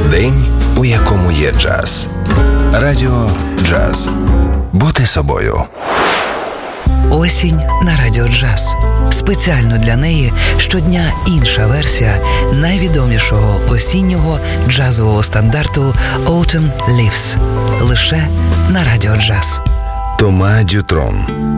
День, у якому є джаз. Радіо Джаз. Бути собою. Осінь на Радіо Джаз. Спеціально для неї щодня інша версія найвідомішого осіннього джазового стандарту Autumn Leaves. Лише на Радіо Джаз. Тома Дютрон.